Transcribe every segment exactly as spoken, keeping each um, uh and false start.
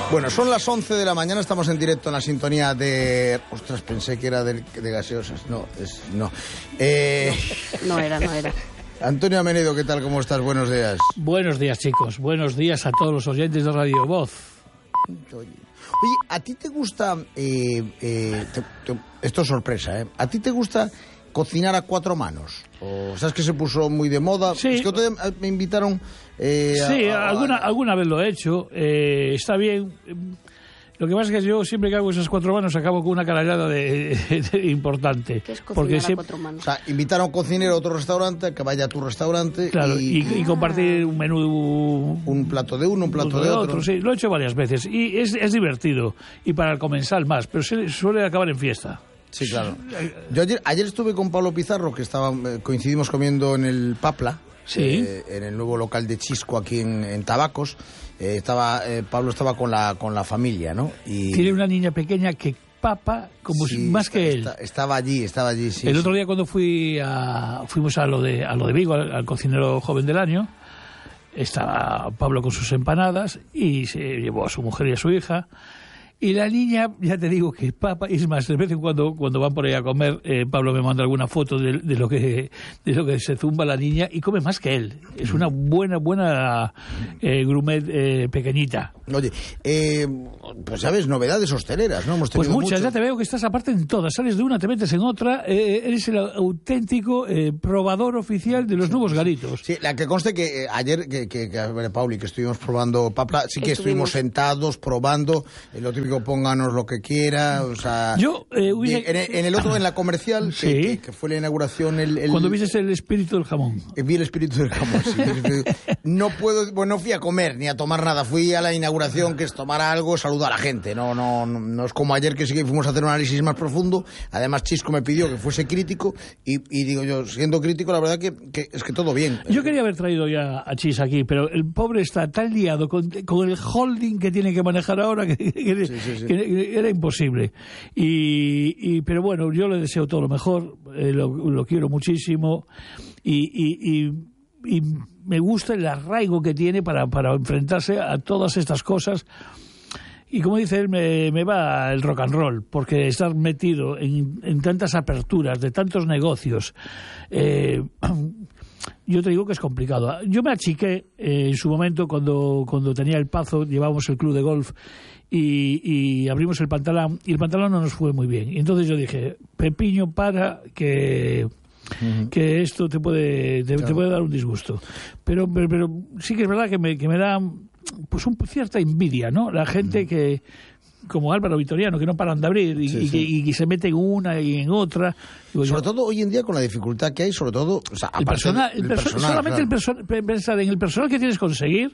Bueno, son las once de la mañana, estamos en directo en la sintonía de... Ostras, pensé que era de, de gaseosas. No, es... no. Eh... No, no era, no era. Antonio Amenedo, ¿qué tal? ¿Cómo estás? Buenos días. Buenos días, chicos. Buenos días a todos los oyentes de Radio Voz. Oye, Oye ¿a ti te gusta... Eh, eh, te, te, esto es sorpresa, ¿eh? ¿A ti te gusta cocinar a cuatro manos? O, ¿sabes que se puso muy de moda? Sí. Es que otro día me invitaron... Eh, sí, a, a, alguna, a... alguna vez lo he hecho. Eh, está bien. Lo que pasa es que yo siempre que hago esas cuatro manos acabo con una carallada de, de, de importante. ¿Qué es cocinar porque a siempre... cuatro manos? O sea, invitar a un cocinero a otro restaurante, que vaya a tu restaurante. Claro, y, y, y compartir un menú... Un plato de uno, un plato de, de otro. otro. Sí, lo he hecho varias veces. Y es, es divertido. Y para el comensal más. Pero se, suele acabar en fiesta. Sí, claro. Yo ayer, ayer estuve con Pablo Pizarro, que estaba, coincidimos comiendo en el Papla. Sí. Eh, en el nuevo local de Chisco aquí en, en Tabacos. Eh, estaba eh, Pablo estaba con la con la familia, ¿no? Y tiene una niña pequeña que papa como sí, más está, que él. Está, estaba allí, estaba allí, sí. El sí. otro día cuando fui a fuimos a lo de a lo de Vigo, al, al cocinero joven del año, estaba Pablo con sus empanadas y se llevó a su mujer y a su hija. Y la niña, ya te digo que papa, y es más, de vez en cuando cuando van por ahí a comer, eh, Pablo me manda alguna foto de, de lo que de lo que se zumba la niña y come más que él. Es una buena, buena eh, grumet eh, pequeñita. Oye, eh, pues sabes, novedades hosteleras, ¿no? Hemos Pues tenido muchas, mucho. ya te veo que estás aparte en todas. Sales de una, te metes en otra, eh, eres el auténtico eh, probador oficial de los sí, nuevos garitos. Sí, la que conste que eh, ayer, que, que, que a ver, Pauli, que estuvimos probando papla, sí que estuvimos, estuvimos sentados, probando, eh, lo típico, pónganos lo que quiera, o sea... Yo, eh, hubiera... en, en el otro, en la comercial, sí. que, que, que fue la inauguración... El, el... Cuando viste el espíritu del jamón. Vi el espíritu del jamón, sí. No puedo, bueno, no fui a comer ni a tomar nada, fui a la inauguración, que es tomar algo, saludar a la gente, no, no, no, no es como ayer que sí que fuimos a hacer un análisis más profundo. Además Chisco me pidió que fuese crítico y, y digo yo, siendo crítico, la verdad que, que es que todo bien. Yo quería haber traído ya a Chis aquí, pero el pobre está tan liado con, con el holding que tiene que manejar ahora que, que, sí, sí, sí. que era imposible. Y, y pero bueno, yo le deseo todo lo mejor, eh, lo, lo quiero muchísimo y, y, y, y me gusta el arraigo que tiene para, para enfrentarse a todas estas cosas. Y como dice él, me, me va el rock and roll, porque estar metido en, en tantas aperturas de tantos negocios, eh, yo te digo que es complicado. Yo me achiqué eh, en su momento cuando, cuando tenía el Pazo, llevábamos el club de golf y, y abrimos el pantalón, y el pantalón no nos fue muy bien. Y entonces yo dije, Pepiño, para que... Uh-huh. que esto te puede te, claro. te puede dar un disgusto. Pero, pero, pero sí que es verdad que me, que me da pues un, cierta envidia, ¿no? La gente uh-huh. que, como Álvaro Vitoriano, que no paran de abrir y, sí, y, sí. y, y se mete en una y en otra. Digo, sobre yo, todo hoy en día con la dificultad que hay, sobre todo... O sea, el personal, el, el perso- personal, solamente claro. el perso- pensar en el personal que tienes que conseguir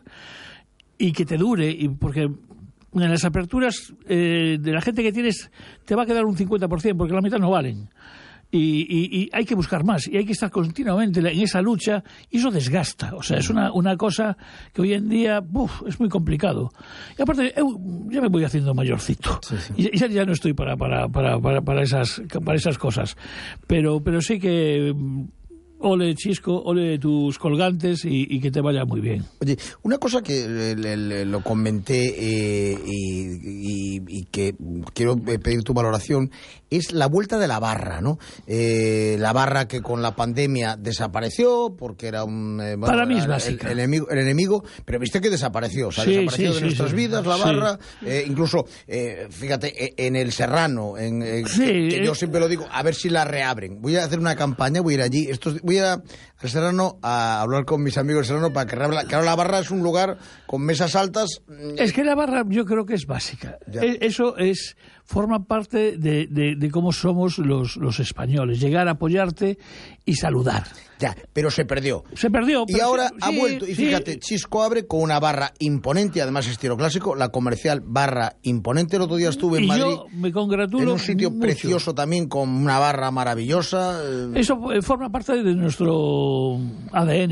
y que te dure, y porque... en las aperturas eh, de la gente que tienes te va a quedar un cincuenta por ciento porque la mitad no valen. Y, y, y hay que buscar más, y hay que estar continuamente en esa lucha, y eso desgasta. O sea, es una, una cosa que hoy en día uf, es muy complicado. Y aparte, eu, ya me voy haciendo mayorcito. Sí, sí. Y ya, ya no estoy para, para, para, para, para, esas, para esas cosas. Pero, pero sí que... ole Chisco, ole tus colgantes y, y que te vaya muy bien. Oye, una cosa que le, le, lo comenté eh, y, y, y que quiero pedir tu valoración es la vuelta de la barra, ¿no? Eh, la barra que con la pandemia desapareció porque era un... Eh, bueno, para mí es básica. El, el, enemigo, el enemigo, pero viste que desapareció, o sea, sí, desapareció sí, de sí, nuestras sí, vidas la sí. barra, eh, incluso, eh, fíjate, en el Serrano, en, en, sí, que, que eh, yo siempre lo digo, a ver si la reabren. Voy a hacer una campaña, voy a ir allí, estos, voy a al Serrano a hablar con mis amigos del Serrano para que reabran. Claro, la barra es un lugar con mesas altas. Es que la barra yo creo que es básica. Ya. Eso es forma parte de, de, de cómo somos los, los españoles. Llegar a apoyarte y saludar. Ya, pero se perdió. Se perdió. Y ahora sí, ha vuelto. Y fíjate, sí. Chisco abre con una barra imponente, además estilo clásico, la comercial barra imponente. El otro día estuve en y Madrid. Yo me congratulo en un sitio mucho. precioso también, con una barra maravillosa. Eso forma parte de nuestro A D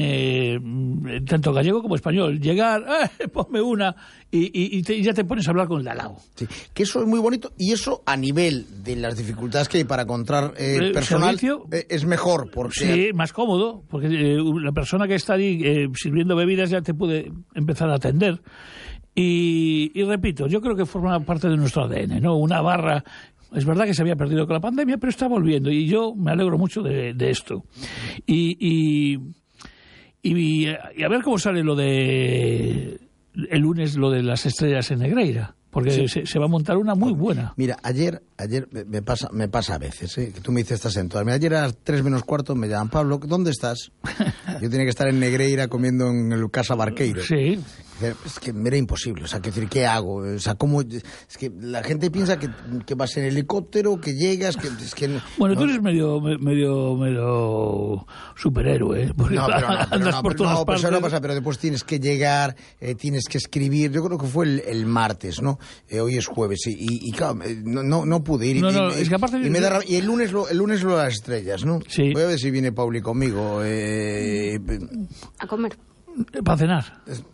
N, tanto gallego como español. Llegar, eh, ponme una, y, y, y, te, y ya te pones a hablar con el de al lado. Sí, que eso es muy bonito, y eso a nivel de las dificultades que hay para encontrar eh, personal eh, es mejor, porque... Sí, más cómodo, porque eh, la persona que está ahí eh, sirviendo bebidas ya te puede empezar a atender. Y, y repito, yo creo que forma parte de nuestro A D N, ¿no? Una barra, es verdad que se había perdido con la pandemia, pero está volviendo y yo me alegro mucho de, de esto. Y, y, y, y a ver cómo sale lo de el lunes, lo de las estrellas en Negreira. Porque sí. se, se va a montar una muy buena. Mira, ayer ayer me pasa me pasa a veces, ¿eh? Que tú me dices, estás en todas. Mira, ayer a las tres menos cuarto me llaman, Pablo, ¿dónde estás? Yo tenía que estar en Negreira comiendo en el Casa Barqueiro. Sí. Es que me era imposible, o sea, que decir, ¿qué hago? O sea, ¿cómo? Es que la gente piensa que, que vas en helicóptero, que llegas, que... Es que bueno, no, tú eres medio medio medio superhéroe, ¿eh? Porque no, pero no, pero andas no, por pero, todas no, partes. Pero eso no pasa, pero después tienes que llegar, eh, tienes que escribir, yo creo que fue el, el martes, ¿no? Eh, hoy es jueves, y, y, y claro, no, no, no pude ir. No, y, no, y, es que aparte... Y, me da, y el lunes lo, el lunes lo de las estrellas, ¿no? Sí. Voy a ver si viene Pauli conmigo. Eh, a comer. Para cenar. Es,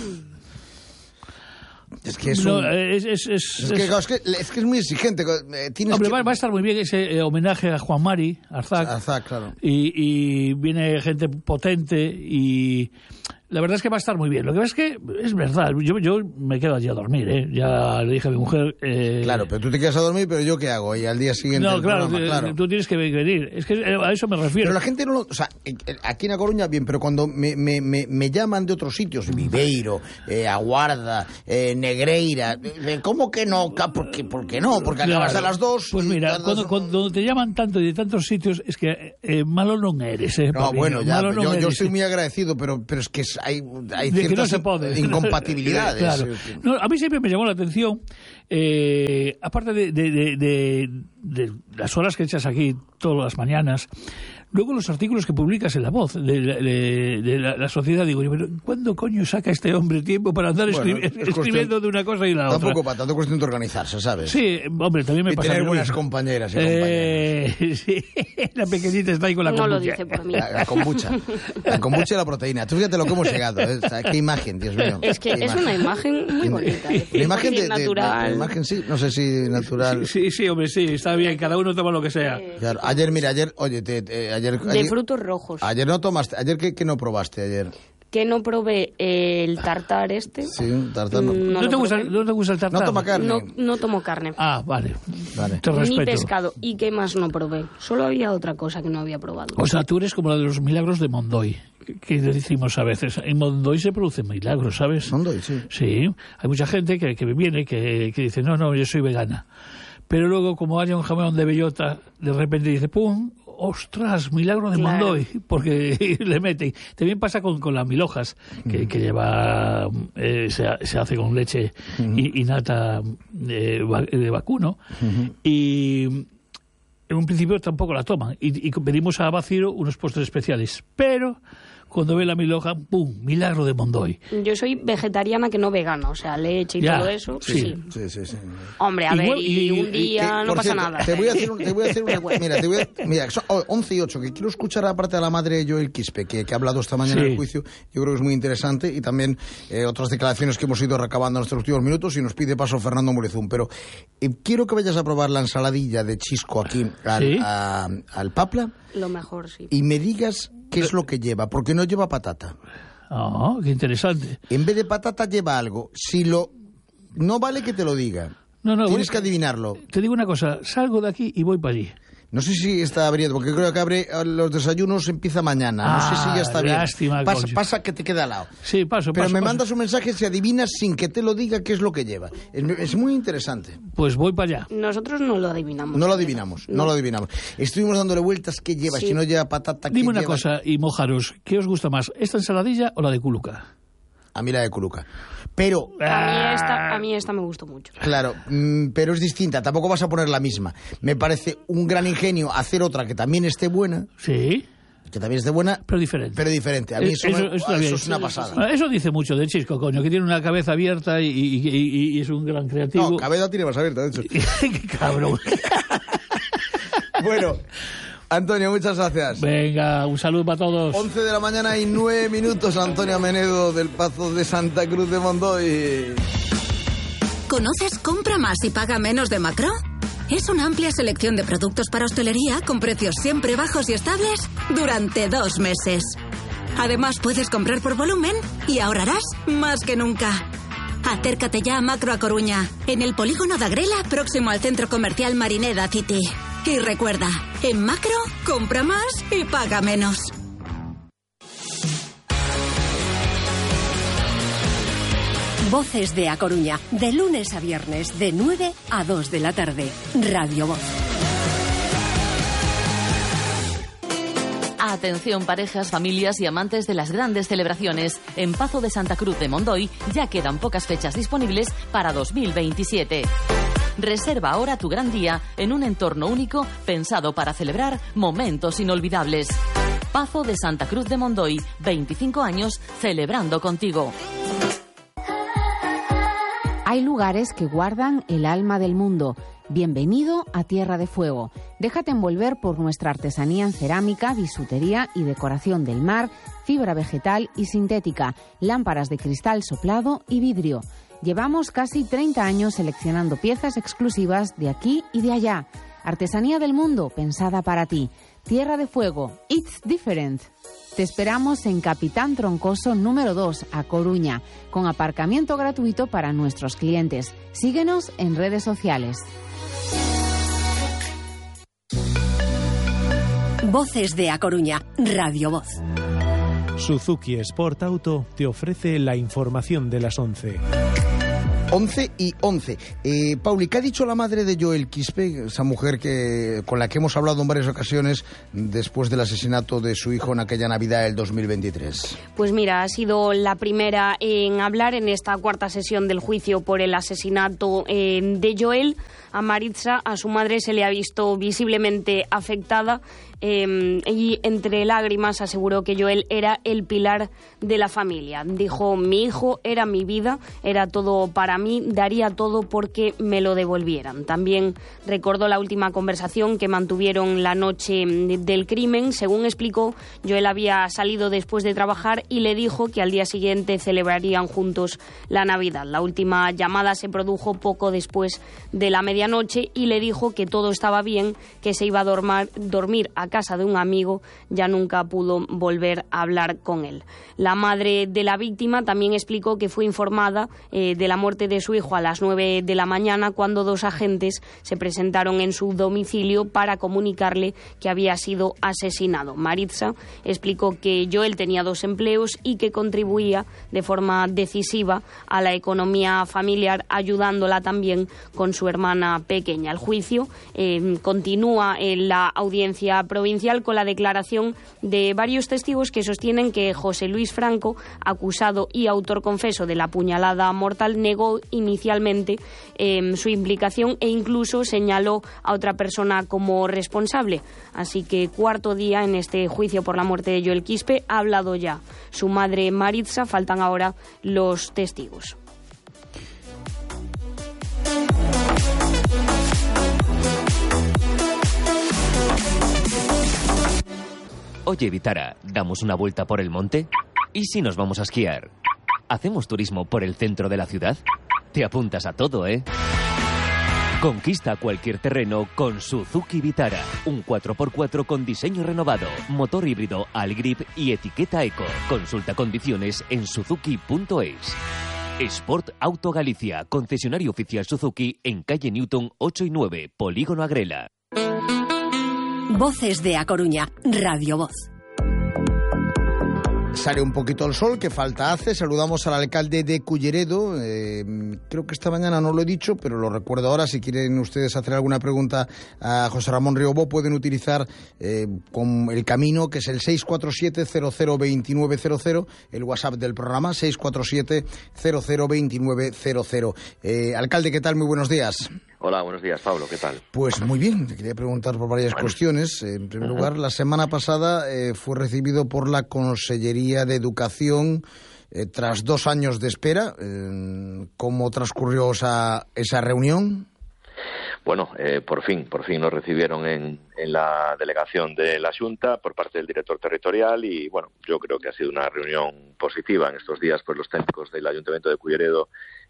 Es que es, no, un... es, es, es, es, que, es, que, es que es muy exigente. Eh, tienes hombre, que... va, va a estar muy bien ese eh, homenaje a Juan Mari Arzac. Arzac, claro. Y, y viene gente potente y la verdad es que va a estar muy bien. Lo que pasa es que es verdad, yo, yo me quedo allí a dormir, ¿eh? Ya le dije a mi mujer... Eh... Claro, pero tú te quedas a dormir, pero ¿yo qué hago? Y al día siguiente No, el claro, programa, claro, tú tienes que venir. Es que a eso me refiero. Pero la gente no lo... O sea, aquí en A Coruña bien, pero cuando me, me, me, me llaman de otros sitios, Viveiro, eh, Aguarda, eh, Negreira, eh, ¿cómo que no? ¿Por qué, ¿Por qué no? Porque acabas claro. a las dos... Pues mira, cuando, dos... cuando te llaman tanto y de tantos sitios, es que eh, malo no eres, ¿eh? No, Papi, bueno, ya, no yo, eres. yo estoy muy agradecido, pero, pero es que hay, hay de ciertas que no se puede. incompatibilidades. Claro. No, a mí siempre me llamó la atención, eh, aparte de, de, de, de, de las horas que echas aquí todas las mañanas, luego los artículos que publicas en La Voz de, de, de la, la sociedad, digo, pero ¿cuándo coño saca este hombre tiempo para andar bueno, escri es escribiendo cuestión, de una cosa y la tampoco otra? Tampoco para tanto cuestión de organizarse, ¿sabes? Sí, hombre, también me y pasa. tener buenas compañeras y eh, compañeros. Sí, la pequeñita está ahí con la no kombucha. No lo dice por mí. La, la kombucha. La kombucha y la proteína. Tú fíjate lo que hemos llegado, ¿eh? O sea, qué imagen, Dios mío. Es que es imagen. una imagen muy bonita. La imagen de, natural. De, de, imagen sí, no sé si natural. Sí, sí, sí, hombre, sí, está bien, cada uno toma lo que sea. Eh, claro. Ayer, mira, ayer, oye, te, te, ayer... De ayer, frutos rojos. Ayer no tomaste, ayer ¿qué, qué no probaste ayer? Que no probé el tartar este. Sí, un tartar no. ¿No, ¿No, te gusta, ¿No te gusta el tartar? No toma carne. No, no tomo carne. Ah, vale. vale. Te respeto. Ni pescado. ¿Y qué más no probé? Solo había otra cosa que no había probado. O sea, tú eres como la de los milagros de Mondoy, que decimos a veces. En Mondoy se producen milagros, ¿sabes? Mondoy, sí. Sí. Hay mucha gente que, que viene que, que dice, no, no, yo soy vegana. Pero luego, como haya un jamón de bellota, de repente dice, ¡pum! ¡Ostras! Milagro de claro. Mondoy, porque le meten. También pasa con, con las milhojas, que, uh-huh. que lleva, eh, se, se hace con leche uh-huh. y, y nata eh, de vacuno, uh-huh. y en un principio tampoco la toman. Y, y pedimos a Baciro unos postres especiales, pero... Cuando ve la milhoja, ¡pum! Milagro de Mondoy. Yo soy vegetariana que no vegana, o sea, leche y ya, todo eso. Sí, sí, sí, sí. sí. Hombre, a Igual, ver, y, y un día que, no pasa cierto, nada. Te voy a hacer, un, te voy a hacer una... mira, te voy a, mira, son once y ocho, que quiero escuchar aparte a la madre de Joel Quispe, que, que ha hablado esta mañana sí. en el juicio. Yo creo que es muy interesante. Y también eh, otras declaraciones que hemos ido recabando en estos últimos minutos y nos pide paso Fernando Molezún. Pero eh, quiero que vayas a probar la ensaladilla de chisco aquí al, ¿Sí? a, al Papla. Lo mejor, sí. Y me digas... ¿Qué es lo que lleva? Porque no lleva patata. Ah, oh, qué interesante. En vez de patata lleva algo. Si lo... No vale que te lo diga. No, no. Tienes voy... que adivinarlo. Te digo una cosa. Salgo de aquí y voy para allí. No sé si está abriendo, porque creo que abre los desayunos empieza mañana. No ah, sé si ya está bien. Lástima, pasa, pasa que te queda al lado. Sí, paso, Pero paso, me paso. mandas un mensaje si adivinas sin que te lo diga qué es lo que lleva. Es, es muy interesante. Pues voy para allá. Nosotros no lo adivinamos. No lo adivinamos, no, no lo adivinamos. Estuvimos dándole vueltas qué lleva, sí. si no lleva patata, ¿qué Dime una lleva? cosa y mojaros, ¿qué os gusta más, esta ensaladilla o la de culuca? A mí la de culuca. Pero... A mí, esta, a mí esta me gustó mucho. Claro, mmm, pero es distinta. Tampoco vas a poner la misma. Me parece un gran ingenio hacer otra que también esté buena. Sí. Que también esté buena. Pero diferente. Pero diferente. A mí eso, eso, me, eso, eso es una pasada. Eso dice mucho de Chisco, coño, que tiene una cabeza abierta y, y, y, y es un gran creativo. No, cabeza tiene más abierta, de hecho. Qué cabrón. Bueno... Antonio, muchas gracias. Venga, un saludo para todos. once de la mañana y nueve minutos. Antonio Amenedo del Pazo de Santa Cruz de Mondoy. ¿Conoces Compra Más y Paga Menos de Macro? Es una amplia selección de productos para hostelería con precios siempre bajos y estables durante dos meses. Además, puedes comprar por volumen y ahorrarás más que nunca. Acércate ya a Macro A Coruña, en el polígono de Agrela, próximo al centro comercial Marineda City. Y recuerda, en Macro, compra más y paga menos. Voces de A Coruña, de lunes a viernes, de nueve a dos de la tarde. Radio Voz. Atención parejas, familias y amantes de las grandes celebraciones. En Pazo de Santa Cruz de Mondoy ya quedan pocas fechas disponibles para dos mil veintisiete. Reserva ahora tu gran día en un entorno único pensado para celebrar momentos inolvidables. Pazo de Santa Cruz de Mondoy, veinticinco años celebrando contigo. Hay lugares que guardan el alma del mundo. Bienvenido a Tierra de Fuego. Déjate envolver por nuestra artesanía en cerámica, bisutería y decoración del mar, fibra vegetal y sintética, lámparas de cristal soplado y vidrio. Llevamos casi treinta años seleccionando piezas exclusivas de aquí y de allá. Artesanía del mundo pensada para ti. Tierra de Fuego. It's different. Te esperamos en Capitán Troncoso número dos, A Coruña, con aparcamiento gratuito para nuestros clientes. Síguenos en redes sociales. Voces de A Coruña, Radio Voz. Suzuki Sport Auto te ofrece la información de las once. once y once. Eh, Pauli, ¿qué ha dicho la madre de Joel Quispe, esa mujer que con la que hemos hablado en varias ocasiones después del asesinato de su hijo en aquella Navidad del dos mil veintitrés? Pues mira, ha sido la primera en hablar en esta cuarta sesión del juicio por el asesinato eh, de Joel. A Maritza, a su madre, se le ha visto visiblemente afectada eh, y entre lágrimas aseguró que Joel era el pilar de la familia. Dijo: mi hijo era mi vida, era todo para mí, daría todo porque me lo devolvieran. También recordó la última conversación que mantuvieron la noche del crimen. Según explicó, Joel había salido después de trabajar y le dijo que al día siguiente celebrarían juntos la Navidad. La última llamada se produjo poco después de la medianoche y le dijo que todo estaba bien, que se iba a dormar, dormir a casa de un amigo. Ya nunca pudo volver a hablar con él. La madre de la víctima también explicó que fue informada eh, de la muerte de su hijo a las nueve de la mañana, cuando dos agentes se presentaron en su domicilio para comunicarle que había sido asesinado. Maritza explicó que Joel tenía dos empleos y que contribuía de forma decisiva a la economía familiar, ayudándola también con su hermana pequeña. El juicio eh, continúa en la audiencia provincial con la declaración de varios testigos que sostienen que José Luis Franco, acusado y autor confeso de la puñalada mortal, negó inicialmente eh, su implicación e incluso señaló a otra persona como responsable. Así que cuarto día en este juicio por la muerte de Joel Quispe. Ha hablado ya su madre Maritza, faltan ahora los testigos. Oye, Vitara, ¿damos una vuelta por el monte? ¿Y si nos vamos a esquiar? ¿Hacemos turismo por el centro de la ciudad? Te apuntas a todo, ¿eh? Conquista cualquier terreno con Suzuki Vitara. Un cuatro por cuatro con diseño renovado, motor híbrido Algrip y etiqueta Eco. Consulta condiciones en suzuki punto es. Sport Auto Galicia, concesionario oficial Suzuki en calle Newton ocho y nueve, Polígono Agrela. Voces de A Coruña, Radio Voz. Sale un poquito el sol, que falta hace. Saludamos al alcalde de Culleredo. Eh, creo que esta mañana no lo he dicho, pero lo recuerdo ahora. Si quieren ustedes hacer alguna pregunta a José Ramón Riobó, pueden utilizar eh, con el camino, que es el seis cuatro siete cero cero dos nueve cero cero, el WhatsApp del programa, seis cuatro siete cero cero dos nueve cero cero. Eh, alcalde, ¿qué tal? Muy buenos días. Hola, buenos días, Pablo, ¿qué tal? Pues muy bien, te quería preguntar por varias bueno. cuestiones. En primer uh-huh. lugar, la semana pasada eh, fue recibido por la Consellería de Educación eh, tras dos años de espera. Eh, ¿Cómo transcurrió esa, esa reunión? Bueno, eh, por fin, por fin nos recibieron en, en la delegación de la Xunta por parte del director territorial y, bueno, yo creo que ha sido una reunión positiva. En estos días, pues los técnicos del Ayuntamiento de Culleredo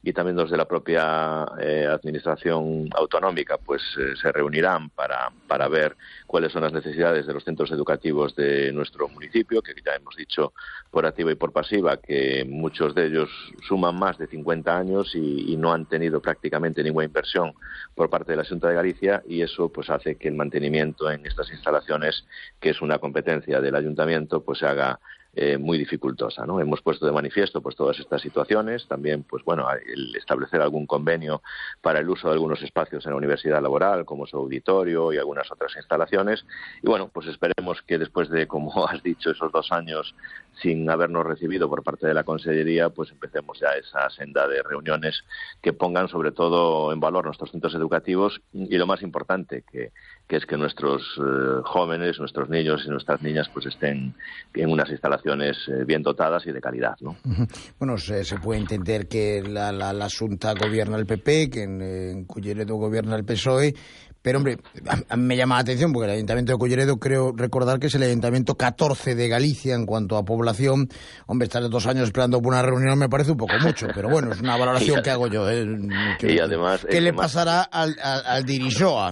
y también los de la propia eh, administración autonómica pues eh, se reunirán para, para ver cuáles son las necesidades de los centros educativos de nuestro municipio, que ya hemos dicho por activa y por pasiva que muchos de ellos suman más de cincuenta años y, y no han tenido prácticamente ninguna inversión por parte de la Xunta de Galicia, y eso pues hace que el mantenimiento en estas instalaciones, que es una competencia del Ayuntamiento, pues se haga Eh, muy dificultosa, ¿no? Hemos puesto de manifiesto pues todas estas situaciones, también pues bueno, el establecer algún convenio para el uso de algunos espacios en la universidad laboral, como su auditorio y algunas otras instalaciones, y bueno, pues esperemos que después de, como has dicho, esos dos años sin habernos recibido por parte de la Consellería, pues empecemos ya esa senda de reuniones que pongan sobre todo en valor nuestros centros educativos y lo más importante, que, que es que nuestros eh, jóvenes, nuestros niños y nuestras niñas pues estén en unas instalaciones bien dotadas y de calidad, ¿no? Bueno, se, se puede entender que la, la, la Xunta gobierna el P P, que en, en Culleredo gobierna el P S O E, pero hombre, a, a mí me llama la atención porque el Ayuntamiento de Culleredo, creo recordar que es el Ayuntamiento catorce de Galicia en cuanto a población. Hombre, estar dos años esperando por una reunión me parece un poco mucho, pero bueno, es una valoración que hago yo. ¿eh? Que, y además, ¿Qué le además... pasará al, al, al Dirisoa?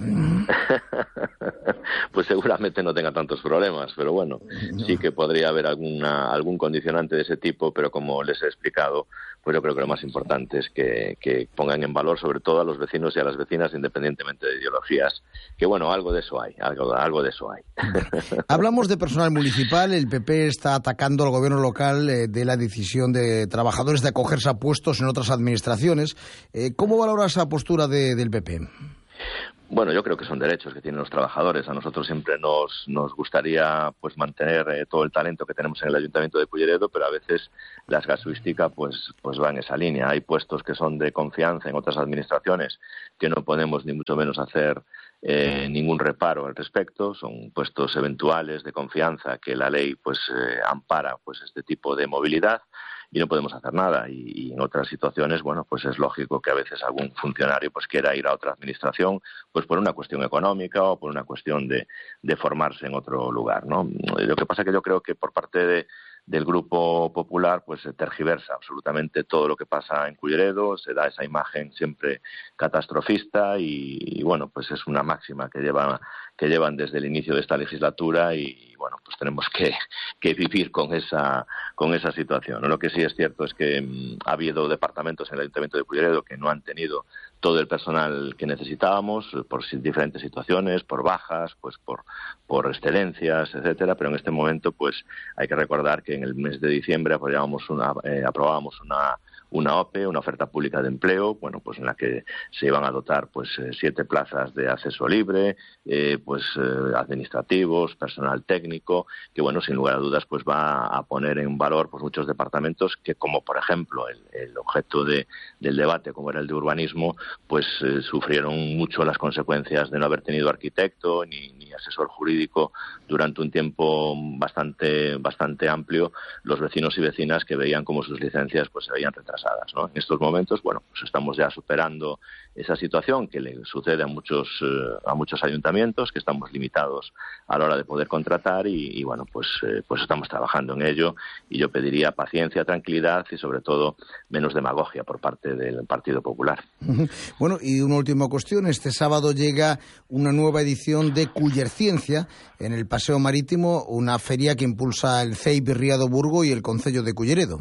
Pues seguramente no tenga tantos problemas, pero bueno, no. Sí que podría haber alguna, algún condicionante de ese tipo, pero como les he explicado, pues yo creo que lo más importante es que, que pongan en valor sobre todo a los vecinos y a las vecinas, independientemente de ideologías, que bueno, algo de eso hay, algo, algo de eso hay. Bueno, hablamos de personal municipal, el P P está atacando al gobierno local eh, de la decisión de trabajadores de acogerse a puestos en otras administraciones. Eh, ¿Cómo valora esa postura de, del P P? Bueno, yo creo que son derechos que tienen los trabajadores. A nosotros siempre nos, nos gustaría pues mantener eh, todo el talento que tenemos en el Ayuntamiento de Culleredo, pero a veces la casuística pues, pues va en esa línea. Hay puestos que son de confianza en otras administraciones que no podemos ni mucho menos hacer eh, ningún reparo al respecto. Son puestos eventuales de confianza que la ley pues eh, ampara pues este tipo de movilidad. Y no podemos hacer nada. Y, y en otras situaciones, bueno, pues es lógico que a veces algún funcionario pues quiera ir a otra administración, pues por una cuestión económica o por una cuestión de, de formarse en otro lugar, ¿no? Lo que pasa es que yo creo que por parte de del Grupo Popular pues se tergiversa absolutamente todo lo que pasa en Culleredo, se da esa imagen siempre catastrofista y, y bueno, pues es una máxima que lleva que llevan desde el inicio de esta legislatura y, y bueno, pues tenemos que, que vivir con esa con esa situación, ¿no? Lo que sí es cierto es que mmm, ha habido departamentos en el Ayuntamiento de Culleredo que no han tenido todo el personal que necesitábamos por diferentes situaciones, por bajas, pues por por excedencias, etcétera, pero en este momento pues hay que recordar que en el mes de diciembre aprobábamos una eh, aprobábamos una una O P E, una oferta pública de empleo, bueno, pues en la que se iban a dotar pues eh, siete plazas de acceso libre, eh, pues eh, administrativos, personal técnico, que bueno, sin lugar a dudas pues va a poner en valor pues muchos departamentos que, como por ejemplo el, el objeto de, del debate, como era el de urbanismo, pues eh, sufrieron mucho las consecuencias de no haber tenido arquitecto ni, ni asesor jurídico durante un tiempo bastante bastante amplio, los vecinos y vecinas que veían como sus licencias pues se veían retrasadas, ¿no? En estos momentos, bueno, pues estamos ya superando esa situación que le sucede a muchos eh, a muchos ayuntamientos, que estamos limitados a la hora de poder contratar y, y bueno, pues eh, pues estamos trabajando en ello y yo pediría paciencia, tranquilidad y sobre todo menos demagogia por parte del Partido Popular. Bueno, y una última cuestión, este sábado llega una nueva edición de Cullerciencia en el Paseo Marítimo, una feria que impulsa el C E I B Riado Burgo y el Concello de Culleredo.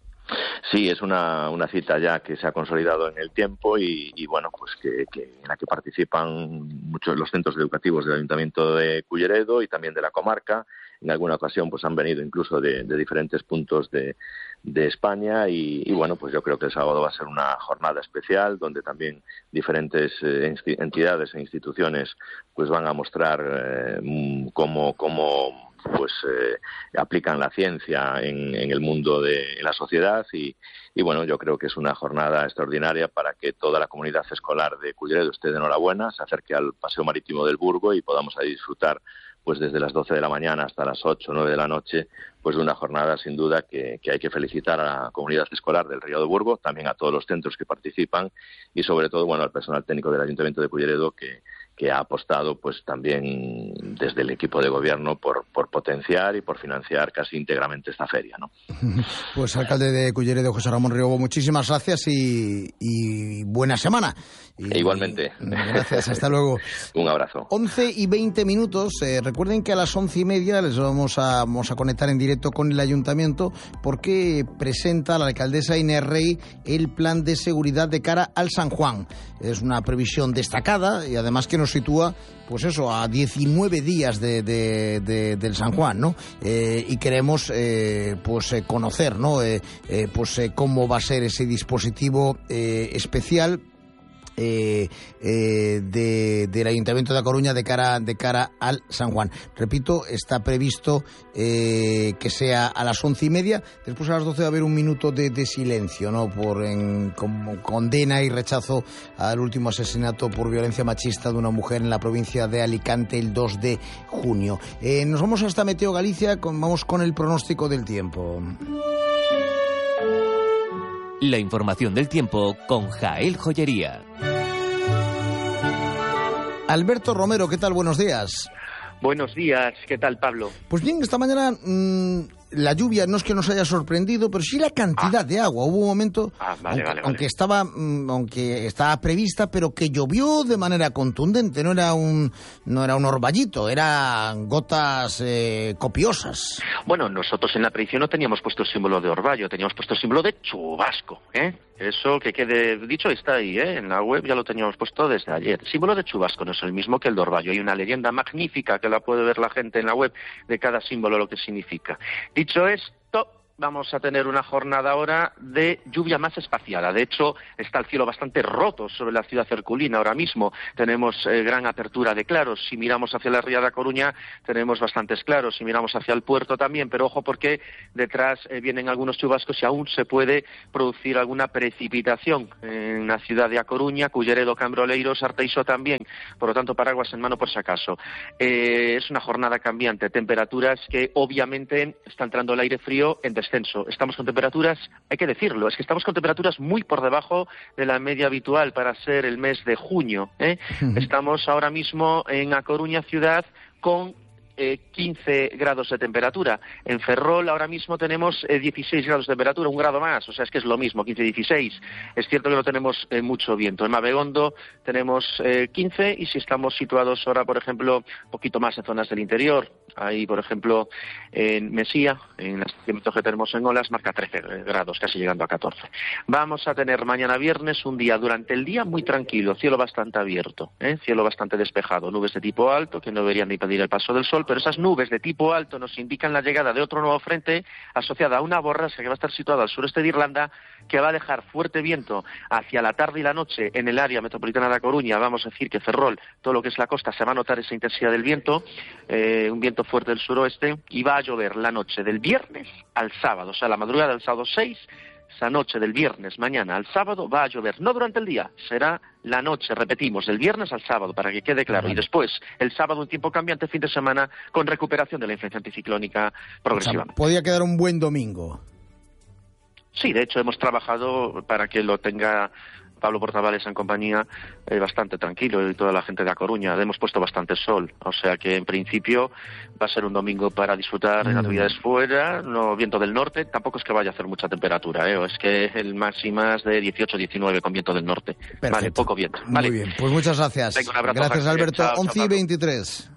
Sí, es una, una cita ya que se ha consolidado en el tiempo y, y bueno, pues que, que en la que participan muchos de los centros educativos del Ayuntamiento de Culleredo y también de la comarca. En alguna ocasión pues han venido incluso de, de diferentes puntos de, de España y, y bueno, pues yo creo que el sábado va a ser una jornada especial donde también diferentes eh, entidades e instituciones pues van a mostrar eh, cómo, cómo pues eh, aplican la ciencia en, en el mundo de en la sociedad y, y bueno, yo creo que es una jornada extraordinaria para que toda la comunidad escolar de Culleredo esté de enhorabuena, se acerque al Paseo Marítimo del Burgo y podamos ahí disfrutar pues desde las doce de la mañana hasta las ocho o nueve de la noche, pues de una jornada sin duda que, que hay que felicitar a la comunidad escolar del Río de Burgo, también a todos los centros que participan y sobre todo, bueno, al personal técnico del Ayuntamiento de Culleredo que que ha apostado pues también desde el equipo de gobierno por, por potenciar y por financiar casi íntegramente esta feria, ¿no? Pues alcalde de Culleredo, José Ramón Riobo, muchísimas gracias y, y buena semana. Y, e igualmente. Gracias, hasta luego. Un abrazo. once y veinte minutos. Eh, recuerden que a las once y media les vamos a, vamos a conectar en directo con el ayuntamiento porque presenta la alcaldesa Inés Rey el plan de seguridad de cara al San Juan. Es una previsión destacada y además que nos sitúa, pues eso, a diecinueve días de, de, de, del San Juan, ¿no? Eh, y queremos, eh, pues, eh, conocer, ¿no? Eh, eh, pues, eh, cómo va a ser ese dispositivo eh, especial Eh, eh, de, del Ayuntamiento de A Coruña de cara, de cara al San Juan. Repito, está previsto eh, que sea a las once y media. Después a las doce va a haber un minuto de, de silencio, ¿no? Por en, como condena y rechazo al último asesinato por violencia machista de una mujer en la provincia de Alicante el dos de junio. Eh, nos vamos hasta Meteo Galicia, con, vamos con el pronóstico del tiempo. La información del tiempo con Jael Joyería. Alberto Romero, ¿qué tal? Buenos días. Buenos días, ¿qué tal, Pablo? Pues bien, esta mañana mmm, la lluvia no es que nos haya sorprendido, pero sí la cantidad ah. de agua. Hubo un momento, ah, vale, aunque, vale, aunque vale. estaba, mmm, aunque estaba prevista, pero que llovió de manera contundente. No era un, no era un orvallito, eran gotas eh, copiosas. Bueno, nosotros en la predicción no teníamos puesto el símbolo de orvallo, teníamos puesto el símbolo de chubasco, ¿eh? Eso que quede dicho está ahí, ¿eh? En la web ya lo teníamos puesto desde ayer. El símbolo de chubasco no es el mismo que el de orvallo. Hay una leyenda magnífica que la puede ver la gente en la web de cada símbolo, lo que significa. Dicho esto, vamos a tener una jornada ahora de lluvia más espaciada. De hecho, está el cielo bastante roto sobre la ciudad herculina. Ahora mismo tenemos eh, gran apertura de claros. Si miramos hacia la ría de A Coruña, tenemos bastantes claros. Si miramos hacia el puerto también, pero ojo porque detrás eh, vienen algunos chubascos y aún se puede producir alguna precipitación en la ciudad de A Coruña, Culleredo, Cambroleiros, Arteixo también. Por lo tanto, paraguas en mano por si acaso. Eh, es una jornada cambiante. Temperaturas que obviamente está entrando el aire frío en descenso. Estamos con temperaturas, hay que decirlo, es que estamos con temperaturas muy por debajo de la media habitual para ser el mes de junio, ¿eh? Uh-huh. Estamos ahora mismo en A Coruña ciudad con Eh, quince grados de temperatura. En Ferrol ahora mismo tenemos eh, dieciséis grados de temperatura, un grado más, o sea, es que es lo mismo, quince dieciséis. Es cierto que no tenemos eh, mucho viento. En Mabegondo tenemos eh, quince y si estamos situados ahora, por ejemplo, un poquito más en zonas del interior, ahí, por ejemplo, en Mesía, en los centímetros que tenemos en Olas, marca trece grados, casi llegando a catorce. Vamos a tener mañana viernes un día durante el día muy tranquilo, cielo bastante abierto, ¿eh? Cielo bastante despejado, nubes de tipo alto que no deberían ni pedir el paso del sol, pero esas nubes de tipo alto nos indican la llegada de otro nuevo frente asociada a una borrasca que va a estar situada al sureste de Irlanda, que va a dejar fuerte viento hacia la tarde y la noche en el área metropolitana de A Coruña. Vamos a decir que Ferrol, todo lo que es la costa, se va a notar esa intensidad del viento, eh, un viento fuerte del suroeste, y va a llover la noche del viernes al sábado, o sea, la madrugada del sábado seis, esa noche del viernes, mañana al sábado, va a llover, no durante el día, será la noche, repetimos, del viernes al sábado, para que quede claro, y después, el sábado, un tiempo cambiante, fin de semana, con recuperación de la influencia anticiclónica progresivamente. O sea, podría quedar un buen domingo. Sí, de hecho, hemos trabajado para que lo tenga Pablo Portavales en compañía eh, bastante tranquilo y toda la gente de A Coruña. Le hemos puesto bastante sol, o sea que en principio va a ser un domingo para disfrutar en mm. actividades fuera, no viento del norte, tampoco es que vaya a hacer mucha temperatura, ¿eh? Es que el máximo es de dieciocho diecinueve con viento del norte. Perfecto. Vale, poco viento. Vale. Muy bien, pues muchas gracias. Venga, un abrazo, gracias, Alberto. Chao, once chao, y veintitrés.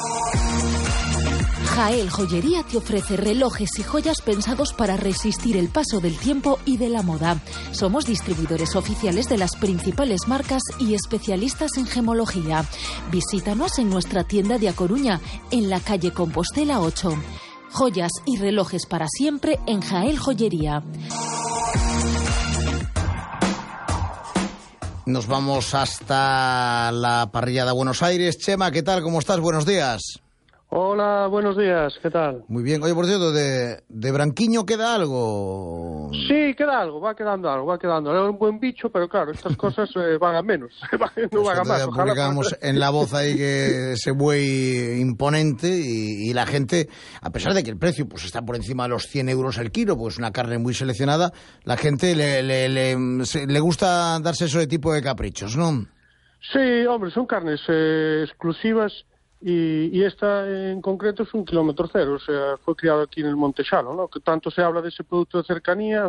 Jael Joyería te ofrece relojes y joyas pensados para resistir el paso del tiempo y de la moda. Somos distribuidores oficiales de las principales marcas y especialistas en gemología. Visítanos en nuestra tienda de A Coruña, en la calle Compostela ocho. Joyas y relojes para siempre en Jael Joyería. Nos vamos hasta la parrilla de Buenos Aires. Chema, ¿qué tal? ¿Cómo estás? Buenos días. Hola, buenos días, ¿qué tal? Muy bien. Oye, por cierto, ¿de, de Branquiño queda algo? Sí, queda algo, va quedando algo, va quedando. Era un buen bicho, pero claro, estas cosas eh, van a menos, no van a más. Publicamos en La Voz ahí que ese buey imponente y, y la gente, a pesar de que el precio pues está por encima de los cien euros el kilo, pues una carne muy seleccionada, la gente le, le, le, le gusta darse ese tipo de caprichos, ¿no? Sí, hombre, son carnes eh, exclusivas y, y esta en concreto es un kilómetro cero, o sea, fue criado aquí en el Monte Xalo, ¿no? Que tanto se habla de ese producto de cercanía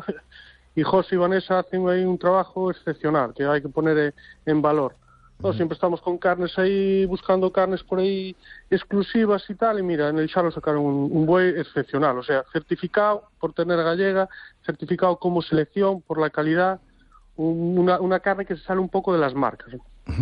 y José y Vanessa hacen ahí un trabajo excepcional que hay que poner en valor. No, siempre estamos con carnes ahí, buscando carnes por ahí exclusivas y tal, y mira, en el Xalo sacaron un, un buey excepcional, o sea, certificado por tener gallega, certificado como selección por la calidad, un, una, una carne que se sale un poco de las marcas.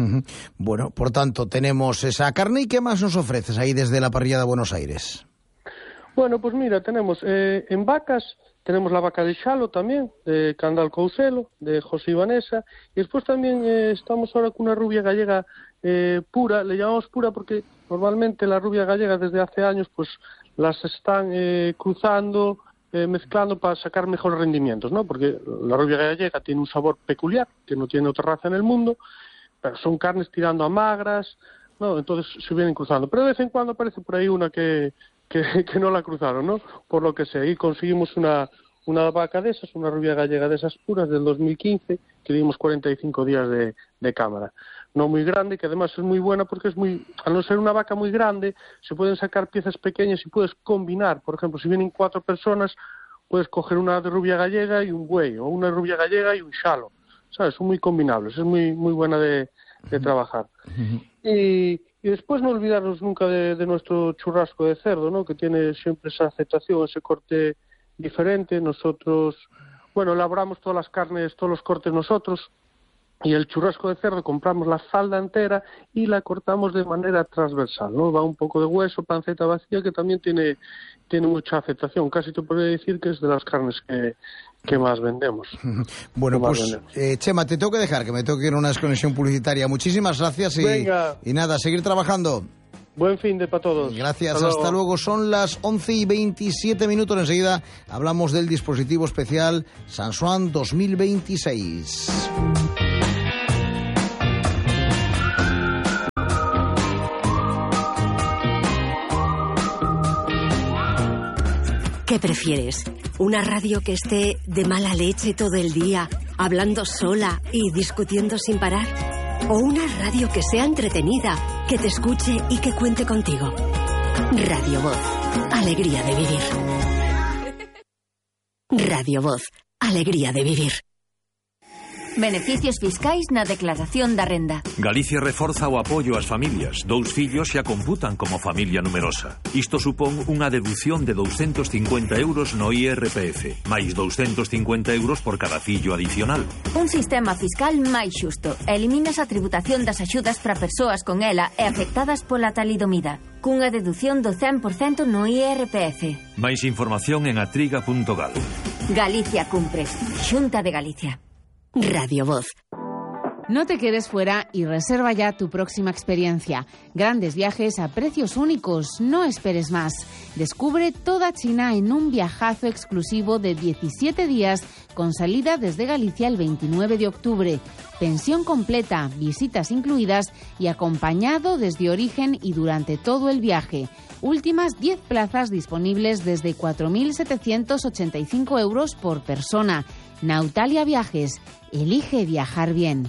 Bueno, por tanto, tenemos esa carne, ¿y qué más nos ofreces ahí desde la parrilla de Buenos Aires? Bueno, pues mira, tenemos eh, en vacas... Tenemos la vaca de Xalo también, de Candal Couselo, de José y Vanessa. Y después también eh, estamos ahora con una rubia gallega eh, pura. Le llamamos pura porque normalmente la rubia gallega desde hace años pues las están eh, cruzando, eh, mezclando para sacar mejores rendimientos, ¿no? Porque la rubia gallega tiene un sabor peculiar que no tiene otra raza en el mundo, pero son carnes tirando a magras, ¿no? Entonces se vienen cruzando. Pero de vez en cuando aparece por ahí una que... Que, que no la cruzaron, ¿no? Por lo que sé, y conseguimos una, una vaca de esas, una rubia gallega de esas puras del dos mil quince, que dimos cuarenta y cinco días de, de cámara. No muy grande, que además es muy buena porque es muy, al no ser una vaca muy grande, se pueden sacar piezas pequeñas y puedes combinar. Por ejemplo, si vienen cuatro personas, puedes coger una de rubia gallega y un buey, o una rubia gallega y un xalo. ¿Sabes? Son muy combinables, es muy, muy buena de, de trabajar. Uh-huh. Y... Y después no olvidarnos nunca de, de nuestro churrasco de cerdo, ¿no? Que tiene siempre esa aceptación, ese corte diferente. Nosotros, bueno, elaboramos todas las carnes, todos los cortes nosotros. Y el churrasco de cerdo compramos la falda entera y la cortamos de manera transversal, ¿no? Va un poco de hueso, panceta vacía, que también tiene, tiene mucha aceptación. Casi te podría decir que es de las carnes que, que más vendemos. Bueno, pues vendemos. Eh, Chema, te tengo que dejar, que me tengo que ir a una desconexión publicitaria. Muchísimas gracias y, y nada, seguir trabajando. Buen fin de para todos. Gracias, hasta, hasta luego. luego. Son las once y veintisiete minutos. Enseguida hablamos del dispositivo especial Sansoan dos mil veintiséis. ¿Qué prefieres? ¿Una radio que esté de mala leche todo el día, hablando sola y discutiendo sin parar? ¿O una radio que sea entretenida, que te escuche y que cuente contigo? Radio Voz, alegría de vivir. Radio Voz, alegría de vivir. Beneficios fiscais na declaración da renda. Galicia reforza o apoio ás familias. Dous fillos xa computan como familia numerosa. Isto supón unha deducción de doscientos cincuenta euros no I R P F, máis doscientos cincuenta euros por cada fillo adicional. Un sistema fiscal máis xusto. Eliminas a tributación das axudas para persoas con ela e afectadas pola talidomida, cunha deducción do cen por cento no I R P F. Máis información en atriga punto gal. Galicia cumpre. Xunta de Galicia. Radio Voz. No te quedes fuera y reserva ya tu próxima experiencia. Grandes viajes a precios únicos. No esperes más. Descubre toda China en un viajazo exclusivo de diecisiete días con salida desde Galicia el veintinueve de octubre. Pensión completa, visitas incluidas y acompañado desde origen y durante todo el viaje. Últimas diez plazas disponibles desde cuatro mil setecientos ochenta y cinco euros por persona. Nautalia Viajes. Elige viajar bien.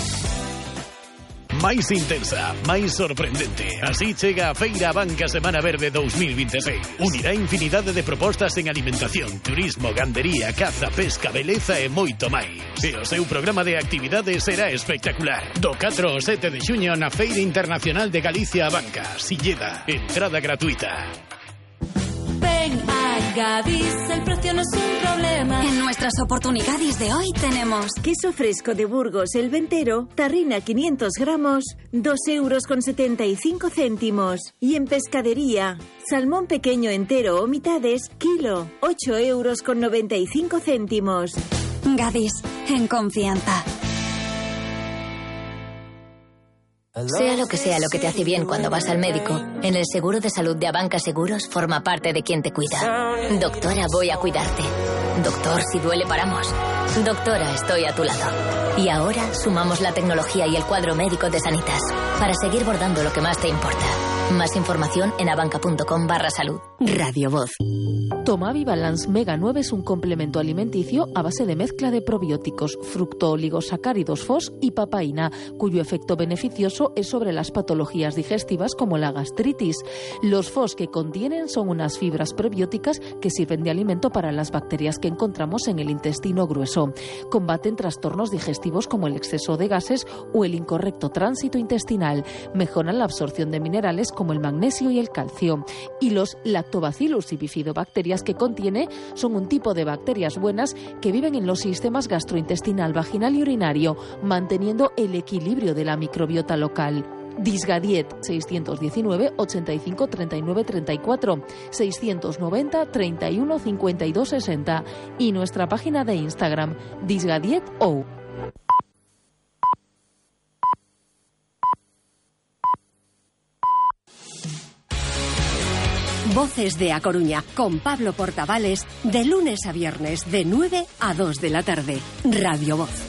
Máis intensa, máis sorprendente. Así chega a Feira Banca Semana Verde dos mil veintiséis. Unirá infinidade de propostas en alimentación, turismo, gandería, caza, pesca, beleza e moito máis. E o seu programa de actividades será espectacular. Do catro ao sete de xuño na Feira Internacional de Galicia a Banca. Silleda, entrada gratuita. Ven a Gadis, el precio no es un problema. En nuestras oportunidades de hoy tenemos queso fresco de Burgos, el ventero, tarrina quinientos gramos, dos euros con setenta y cinco céntimos. Y en pescadería, salmón pequeño entero o mitades, kilo, ocho euros con noventa y cinco céntimos. Gadis, en confianza. Sea lo que sea lo que te hace bien cuando vas al médico, en el seguro de salud de Abanca Seguros forma parte de quien te cuida. Doctora, voy a cuidarte. Doctor, si duele paramos. Doctora, estoy a tu lado. Y ahora sumamos la tecnología y el cuadro médico de Sanitas para seguir bordando lo que más te importa. Más información en abanca.com barra salud. Radio Voz. Tomavi Balance Mega nueve es un complemento alimenticio a base de mezcla de probióticos, fructooligosacáridos F O S y papaína, cuyo efecto beneficioso es sobre las patologías digestivas como la gastritis. Los F O S que contienen son unas fibras prebióticas que sirven de alimento para las bacterias que encontramos en el intestino grueso. Combaten trastornos digestivos como el exceso de gases o el incorrecto tránsito intestinal. Mejoran la absorción de minerales como el magnesio y el calcio. Y los lactobacillus y bifidobacterias que contiene son un tipo de bacterias buenas que viven en los sistemas gastrointestinal, vaginal y urinario, manteniendo el equilibrio de la microbiota local. Disgadiet seiscientos diecinueve ochenta y cinco treinta y nueve treinta y cuatro, seiscientos noventa treinta y uno cincuenta y dos sesenta y nuestra página de Instagram disgadietou. Voces de A Coruña, con Pablo Portavales, de lunes a viernes, de nueve a dos de la tarde. Radio Voz.